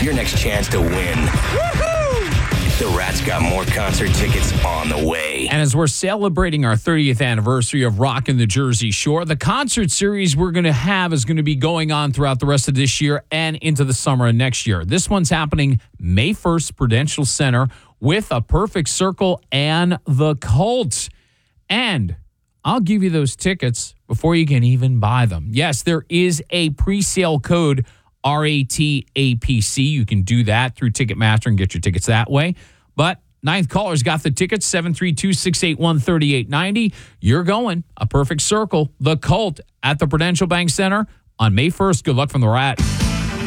your next chance to win. The Rats got more concert tickets on the way. And as we're celebrating our 30th anniversary of Rockin' the Jersey Shore, the concert series we're going to have is going to be going on throughout the rest of this year and into the summer of next year. This one's happening May 1st, Prudential Center, with A Perfect Circle and The Cult. And I'll give you those tickets before you can even buy them. Yes, there is a pre-sale code, RATAPC. You can do that through Ticketmaster and get your tickets that way. But ninth caller's got the tickets, 732-681-3890. You're going. A Perfect Circle, The Cult, at the Prudential Bank Center on May 1st. Good luck from the Rat.